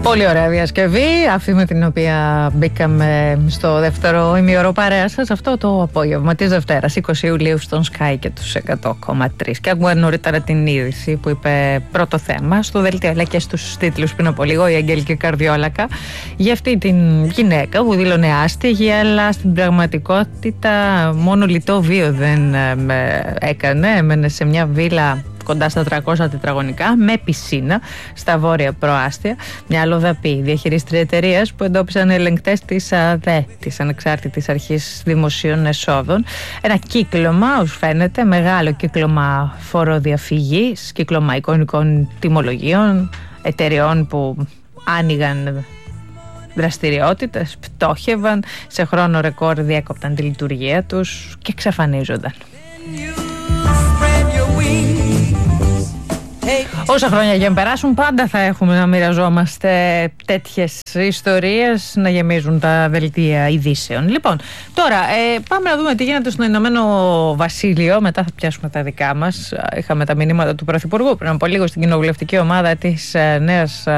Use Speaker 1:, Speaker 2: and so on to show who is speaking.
Speaker 1: Πολύ ωραία διασκευή, αυτή με την οποία μπήκαμε στο δεύτερο ημιωρό παρέα σας αυτό το απόγευμα της Δευτέρας 20 Ιουλίου στον Sky και τους 100,3. Και άκουγα νωρίτερα την είδηση που είπε πρώτο θέμα στο δελτίο αλλά και στους τίτλους πριν από λίγο η Αγγέλικη Καρδιόλακα για αυτή την γυναίκα που δήλωνε άστιγη, αλλά στην πραγματικότητα μόνο λιτό βίο δεν έκανε. Έμενε σε μια βίλα κοντά στα 300 τετραγωνικά με πισίνα στα βόρεια προάστια. Μια αλλοδαπή διαχειρίστρια εταιρείας που εντόπισαν ελεγκτές της ΑΔΕ, της Ανεξάρτητης Αρχής Δημοσίων Εσόδων, ένα κύκλωμα, ως φαίνεται, μεγάλο κύκλωμα φοροδιαφυγής, κύκλωμα εικονικών τιμολογίων, εταιρεών που άνοιγαν δραστηριότητες, πτώχευαν, σε χρόνο ρεκόρ διέκοπταν τη λειτουργία τους και εξαφανίζονταν. Όσα χρόνια για να περάσουν, πάντα θα έχουμε να μοιραζόμαστε τέτοιες ιστορίες να γεμίζουν τα δελτία ειδήσεων. Λοιπόν, τώρα πάμε να δούμε τι γίνεται στο Ηνωμένο Βασίλειο. Μετά θα πιάσουμε τα δικά μας. Είχαμε τα μηνύματα του Πρωθυπουργού πριν από λίγο στην κοινοβουλευτική ομάδα της Νέας